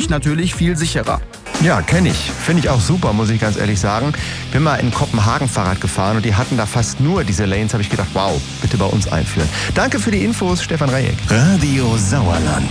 dadurch natürlich viel sicherer. Ja, kenne ich. Finde ich auch super, muss ich ganz ehrlich sagen. Bin mal in Kopenhagen Fahrrad gefahren und die hatten da fast nur diese Lanes. Habe ich gedacht, wow, bitte bei uns einführen. Danke für die Infos, Stefan Rejek. Radio Sauerland.